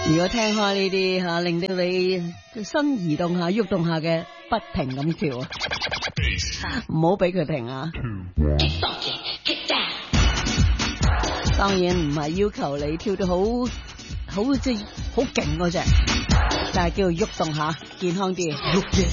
如果聽開呢啲吓，令到你身移動下、喐動下嘅，不停咁跳啊！唔好俾佢停啊！當然唔係要求你跳到好即係好勁嗰隻，但係叫做喐動下，健康啲。